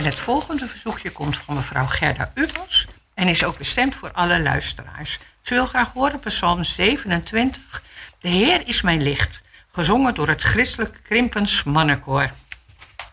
En het volgende verzoekje komt van mevrouw Gerda Ubels en is ook bestemd voor alle luisteraars. Ze wil graag horen Psalm 27. De Heer is mijn licht, gezongen door het Christelijk Krimpens Mannenkoor.